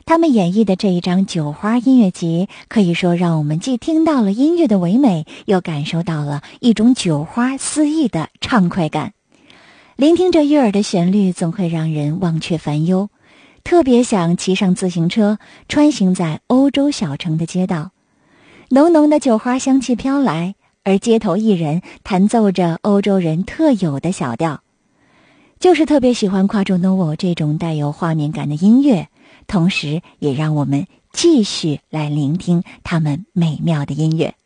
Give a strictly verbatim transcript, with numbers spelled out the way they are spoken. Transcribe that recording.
他们演绎的这一张酒花音乐集，可以说让我们既听到了音乐的唯美，又感受到了一种酒花肆意的畅快感。聆听着悦耳的旋律，总会让人忘却烦忧，特别想骑上自行车，穿行在欧洲小城的街道。浓浓的酒花香气飘来，而街头艺人弹奏着欧洲人特有的小调。就是特别喜欢Quattro Novo这种带有画面感的音乐，同时也让我们继续来聆听他们美妙的音乐。